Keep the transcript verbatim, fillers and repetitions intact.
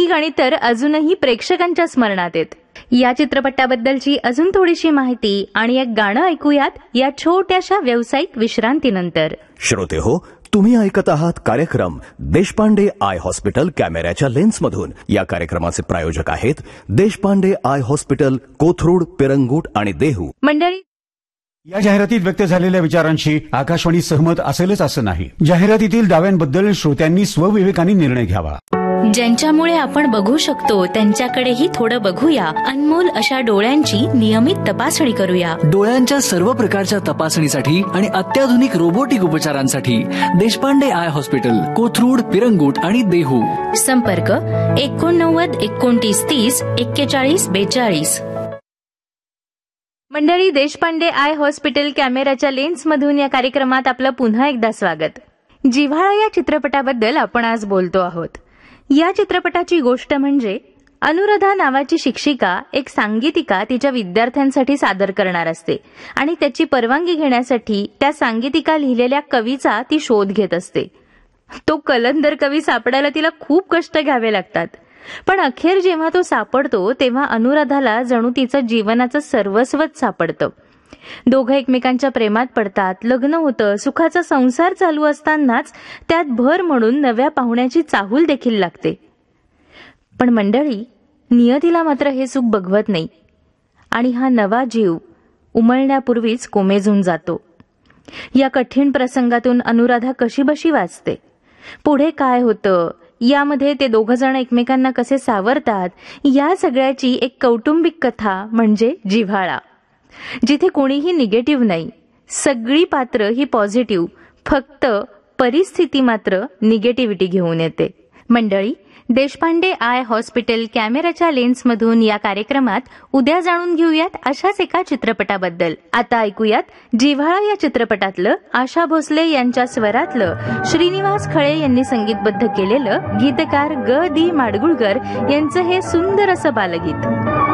गाणी तर अजूनही प्रेक्षकांच्या स्मरणात आहेत. या चित्रपटाबद्दलची अजून थोडीशी माहिती आणि एक गाणं ऐकूयात या छोट्याशा व्यावसायिक विश्रांतीनंतर. श्रोते हो, तुम्ही ऐकत आहात कार्यक्रम देशपांडे आय हॉस्पिटल कॅमेऱ्याच्या लेन्समधून. या कार्यक्रमाचे प्रायोजक आहेत देशपांडे आय हॉस्पिटल, कोथरूड, पिरंगुट आणि देहू. मंडळी, या जाहिरातीत व्यक्त झालेल्या विचारांशी आकाशवाणी सहमत असेलच असं नाही. जाहिरातीतील दाव्यांबद्दल श्रोत्यांनी स्वविवेकाने निर्णय घ्यावा. ज्यांच्यामुळे आपण बघू शकतो त्यांच्याकडेही थोडं बघूया. अनमोल अशा डोळ्यांची नियमित तपासणी करूया. डोळ्यांच्या सर्व प्रकारच्या तपासणीसाठी आणि अत्याधुनिक रोबोटिक उपचारांसाठी देशपांडे आय हॉस्पिटल, कोथरूड, पिरंगुट आणि देहू. संपर्क एकोणनव्वद एकोणतीस तीस एक्केचाळीस बेचाळीस. मंडळी, देशपांडे आय हॉस्पिटल कॅमेऱ्याच्या लेन्समधून या कार्यक्रमात आपलं पुन्हा एकदा स्वागत. जिव्हाळा या चित्रपटाबद्दल आपण आज बोलतो आहोत. या चित्रपटाची गोष्ट म्हणजे अनुराधा नावाची शिक्षिका एक सांगीतिका तिच्या विद्यार्थ्यांसाठी सादर करणार असते आणि त्याची परवानगी घेण्यासाठी त्या सांगीतिका लिहिलेल्या कवीचा ती शोध घेत असते. तो कलंदर कवी सापडायला तिला खूप कष्ट घ्यावे लागतात. पण अखेर जेव्हा तो सापडतो तेव्हा अनुराधाला जणू तिचं जीवनाचं सर्वस्वच सापडतं. दोघं एकमेकांच्या प्रेमात पडतात, लग्न होतं, सुखाचा संसार चालू असतानाच त्यात भर म्हणून नव्या पाहुण्याची चाहूल देखील लागते. पण मंडळी, नियतीला मात्र हे सुख बघवत नाही आणि हा नवा जीव उमलण्यापूर्वीच कोमेजून जातो. या कठीण प्रसंगातून अनुराधा कशीबशी वाचते. पुढे काय होतं, यामध्ये ते दोघं जण एकमेकांना कसे सावरतात, या सगळ्याची एक कौटुंबिक कथा म्हणजे जिव्हाळा, जिथे कोणीही निगेटिव्ह नाही, सगळी पात्र ही पॉझिटिव्ह, फक्त परिस्थिती मात्र निगेटिव्हिटी घेऊन येते. मंडळी, देशपांडे आय हॉस्पिटल कॅमेऱ्याच्या लेन्समधून या कार्यक्रमात उद्या जाणून घेऊयात अशाच एका चित्रपटाबद्दल. आता ऐकूयात जिव्हाळा या चित्रपटातलं आशा भोसले यांच्या स्वरातलं श्रीनिवास खळे यांनी संगीतबद्ध केलेलं गीतकार ग दी माडगुळकर यांचं हे सुंदर असं बालगीत.